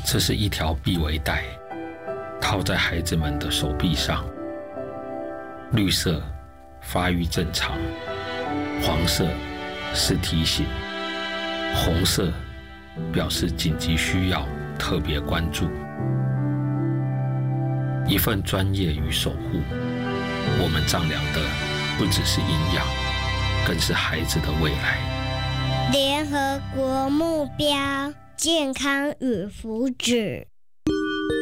这是一条臂围带，套在孩子们的手臂上。绿色发育正常，黄色是提醒，红色表示紧急需要特别关注。一份专业与守护，我们丈量的不只是营养，更是孩子的未来。 联合国目标：健康与福祉。